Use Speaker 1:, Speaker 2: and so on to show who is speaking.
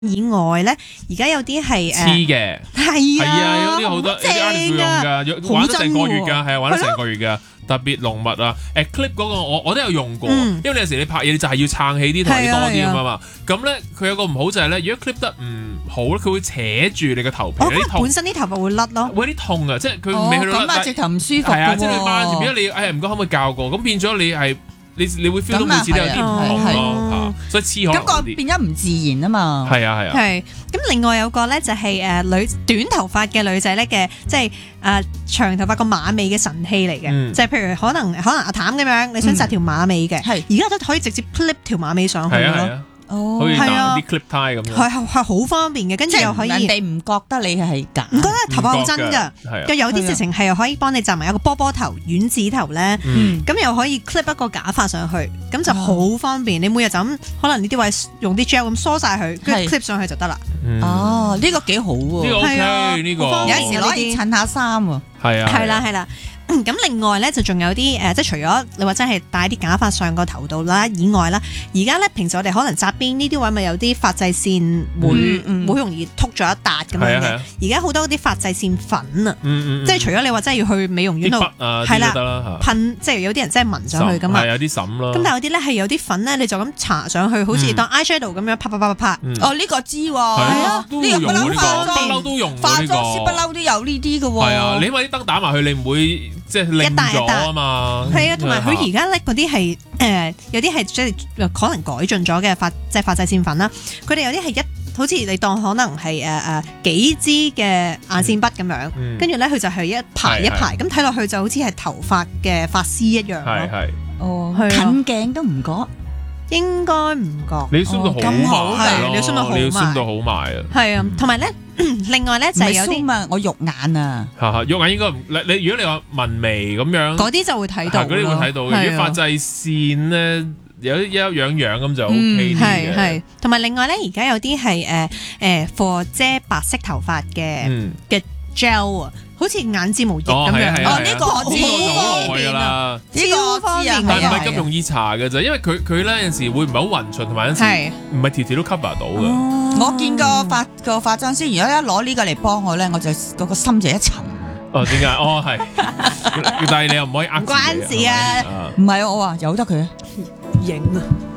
Speaker 1: 以外咧，而家有啲係
Speaker 2: 黐嘅，
Speaker 1: 係
Speaker 2: 啊，有啲好多有啲 artist 會用㗎，玩咗成個月㗎，係啊，玩咗成個月㗎。特別濃密啊！clip 嗰個我都有用過，因為你有時你拍嘢你就係要撐起啲同埋多啲咁啊嘛。咁咧佢有個唔好就係咧，如果 clip 得唔好咧，佢會扯住你個頭皮，有啲痛。
Speaker 1: 本身啲頭髮會甩咯，
Speaker 2: 會有啲痛啊！即係佢未去到甩。
Speaker 3: 咁啊，直頭唔舒服㗎喎。
Speaker 2: 係啊，即係你掹住，變咗你唔該可唔可以教過？咁變咗你係你會 feel 到每次都有啲唔同咯，所以黐可能
Speaker 3: 咁個變咗唔自然啊嘛。
Speaker 2: 係啊係啊。
Speaker 1: 係咁，另外有個咧就係女短頭髮嘅女仔咧嘅，即係長頭髮個馬尾嘅神器嚟嘅，即係譬如可能阿譚咁樣，你想紮條馬尾嘅，而家都可以直接 clip 條馬尾上去咯。
Speaker 2: 好似打啲 clip tie 咁樣，
Speaker 1: 係好方便嘅，跟住又可以
Speaker 3: 人哋唔覺得你係假，
Speaker 1: 唔覺得頭髮好真㗎，又有啲直情係又可以幫你紮埋一個波波頭、丸子頭咧，咁又可以 clip 一個假髮上去，咁就好方便。你每日就咁可能呢啲位用啲 gel 咁梳晒佢，跟住 clip 上去就得啦。
Speaker 3: 哦，呢個幾好喎，
Speaker 2: 呢個 OK，呢個
Speaker 3: 有時攞嚟襯下衫喎。
Speaker 2: 係啊，
Speaker 1: 係啦。咁另外咧就仲有啲即係除咗你話真係戴啲假髮上個頭度啦以外啦，而家咧平時我哋可能紮辮呢啲位咪有啲髮際線會好容易禿咗一笪咁樣嘅。而家好多啲髮際線粉啊，即係除咗你話真係要去美容院度係啦噴，即係有啲人真係紋上去噶嘛，
Speaker 2: 係有啲滲咯。
Speaker 1: 咁但係有啲咧係有啲粉咧，你就咁搽上去，好似當 eyeshadow 咁樣拍。
Speaker 3: 哦，呢個知喎，係
Speaker 2: 啊，
Speaker 3: 呢個不嬲
Speaker 2: 都用，
Speaker 3: 化妝師不嬲都有呢啲嘅喎。
Speaker 2: 係啊，你因為啲燈打埋去，你唔會。即係令咗啊嘛，
Speaker 1: 係啊，同埋佢而家咧嗰啲係有啲係即係可能改進咗嘅即係髮際線粉啦。佢哋有啲係好似你當可能係幾支嘅眼線筆咁樣，跟住咧佢就係一排一排咁睇落去就好似係頭髮嘅髮絲一樣咯。
Speaker 2: 係
Speaker 3: 哦，近鏡都唔覺。
Speaker 1: 應該唔覺，
Speaker 2: 你 zoom 到好埋，
Speaker 1: 你 zoom
Speaker 2: 到好埋啊！
Speaker 1: 係啊，同埋咧，另外咧就係有啲
Speaker 3: 我肉眼啊，
Speaker 2: 肉眼應該唔你如果你話紋眉咁樣，
Speaker 1: 嗰啲就會睇到，
Speaker 2: 嗰啲會睇到嘅。如果髮際線咧有一樣咁就 OK 啲嘅。
Speaker 1: 係，同埋另外咧，而家有啲係for 遮白色頭髮嘅 gel 啊。好似眼睫毛液咁樣，
Speaker 3: 呢個我知
Speaker 2: 好耐㗎啦，
Speaker 3: 呢個我知啊，
Speaker 2: 但係唔係咁容易搽嘅啫，因為佢咧有陣時會唔係好勻順，同埋有陣時唔係條條都 cover 到嘅。
Speaker 3: 我見個化妝師，如果一攞呢個嚟幫我咧，我就嗰個心就一沉。
Speaker 2: 哦，點解？哦，係，但係你又唔可以呃自己。
Speaker 1: 唔關事啊，
Speaker 3: 唔係我話由得佢
Speaker 1: 型啊。